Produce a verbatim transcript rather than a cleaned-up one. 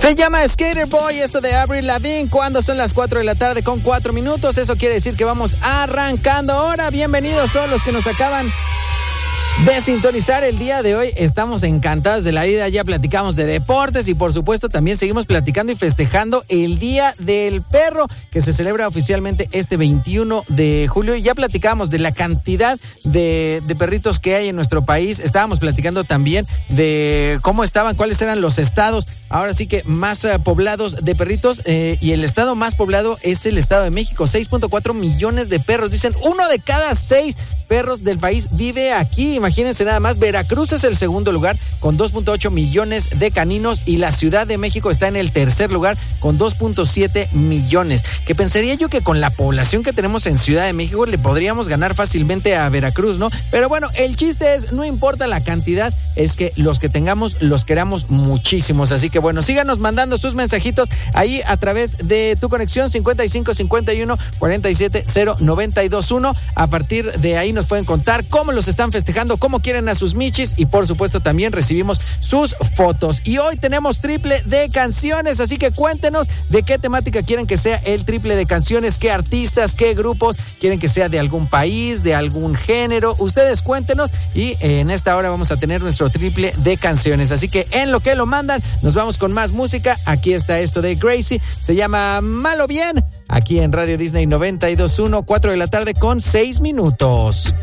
Se llama Skater Boy, esto de Avril Lavigne, cuando son las cuatro de la tarde con cuatro minutos. Eso quiere decir que vamos arrancando ahora. Bienvenidos todos los que nos acaban de sintonizar el día de hoy. Estamos encantados de la vida, ya platicamos de deportes y por supuesto también seguimos platicando y festejando el Día del Perro, que se celebra oficialmente este veintiuno de julio, y ya platicamos de la cantidad de, de perritos que hay en nuestro país. Estábamos platicando también de cómo estaban, cuáles eran los estados ahora sí que más uh, poblados de perritos, eh, y el estado más poblado es el Estado de México. seis punto cuatro millones de perros, dicen uno de cada seis perros del país vive aquí. Imagínense nada más. Veracruz es el segundo lugar con dos punto ocho millones de caninos, y la Ciudad de México está en el tercer lugar con dos punto siete millones. Que pensaría yo que con la población que tenemos en Ciudad de México le podríamos ganar fácilmente a Veracruz, ¿no? Pero bueno, el chiste es, no importa la cantidad, es que los que tengamos los queramos muchísimos. Así que bueno, síganos mandando sus mensajitos ahí a través de tu conexión cincuenta y cinco cincuenta y uno cuarenta y siete cero noventa y dos uno. A partir de ahí nos pueden contar cómo los están festejando, cómo quieren a sus michis, y por supuesto también recibimos sus fotos. Y hoy tenemos triple de canciones, así que cuéntenos de qué temática quieren que sea el triple de canciones, qué artistas, qué grupos quieren que sea, de algún país, de algún género. Ustedes cuéntenos, y en esta hora vamos a tener nuestro triple de canciones. Así que en lo que lo mandan, nos vamos con más música. Aquí está esto de Gracie, se llama Malo Bien, aquí en Radio Disney noventa y dos punto uno, cuatro de la tarde con seis minutos.